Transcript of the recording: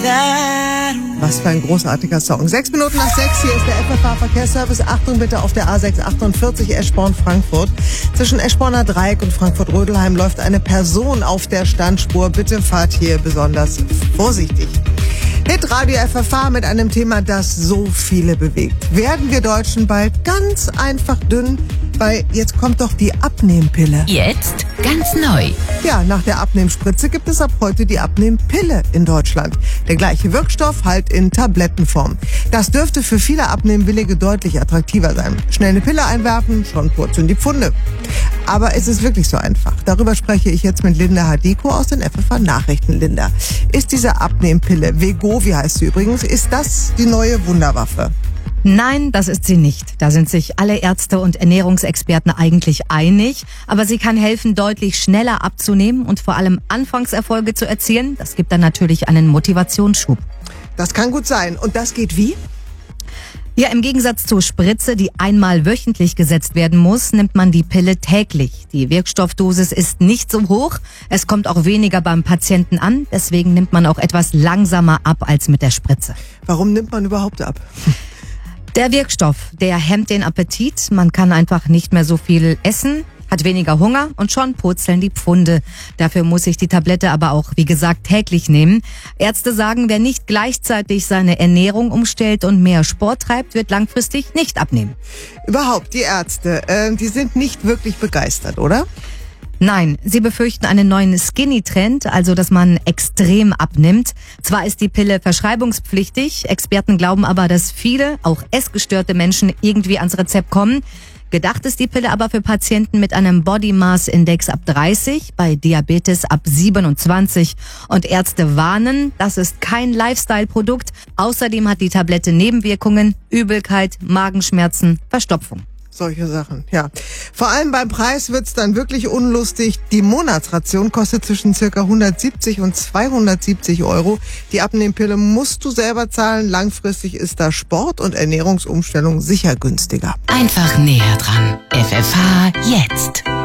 Was für ein großartiger Song. 6 Minuten nach 6, hier ist der FFH-Verkehrsservice. Achtung bitte auf der A648 Eschborn-Frankfurt. Zwischen Eschborner Dreieck und Frankfurt-Rödelheim läuft eine Person auf der Standspur. Bitte fahrt hier besonders vorsichtig. Hitradio FFH mit einem Thema, das so viele bewegt. Werden wir Deutschen bald ganz einfach dünn? Weil jetzt kommt doch die Abnehmpille. Jetzt ganz neu. Ja, nach der Abnehmspritze gibt es ab heute die Abnehmpille in Deutschland. Der gleiche Wirkstoff, halt in Tablettenform. Das dürfte für viele Abnehmwillige deutlich attraktiver sein. Schnell eine Pille einwerfen, schon purzeln die Pfunde. Aber ist es wirklich so einfach? Darüber spreche ich jetzt mit Linda Hadiko aus den FFH Nachrichten. Linda, ist diese Abnehmpille, Wegovy heißt sie übrigens, ist das die neue Wunderwaffe? Nein, das ist sie nicht. Da sind sich alle Ärzte und Ernährungsexperten eigentlich einig. Aber sie kann helfen, deutlich schneller abzunehmen und vor allem Anfangserfolge zu erzielen. Das gibt dann natürlich einen Motivationsschub. Das kann gut sein. Und das geht wie? Ja, im Gegensatz zur Spritze, die einmal wöchentlich gesetzt werden muss, nimmt man die Pille täglich. Die Wirkstoffdosis ist nicht so hoch. Es kommt auch weniger beim Patienten an. Deswegen nimmt man auch etwas langsamer ab als mit der Spritze. Warum nimmt man überhaupt ab? Der Wirkstoff, der hemmt den Appetit. Man kann einfach nicht mehr so viel essen, hat weniger Hunger und schon purzeln die Pfunde. Dafür muss ich die Tablette aber auch, wie gesagt, täglich nehmen. Ärzte sagen, wer nicht gleichzeitig seine Ernährung umstellt und mehr Sport treibt, wird langfristig nicht abnehmen. Überhaupt, die Ärzte, die sind nicht wirklich begeistert, oder? Nein, sie befürchten einen neuen Skinny-Trend, also dass man extrem abnimmt. Zwar ist die Pille verschreibungspflichtig, Experten glauben aber, dass viele, auch essgestörte Menschen, irgendwie ans Rezept kommen. Gedacht ist die Pille aber für Patienten mit einem Body Mass Index ab 30, bei Diabetes ab 27. Und Ärzte warnen, das ist kein Lifestyle-Produkt. Außerdem hat die Tablette Nebenwirkungen, Übelkeit, Magenschmerzen, Verstopfung. Solche Sachen, ja. Vor allem beim Preis wird's dann wirklich unlustig. Die Monatsration kostet zwischen circa 170 und 270 Euro. Die Abnehmpille musst du selber zahlen. Langfristig ist da Sport und Ernährungsumstellung sicher günstiger. Einfach näher dran. FFH jetzt.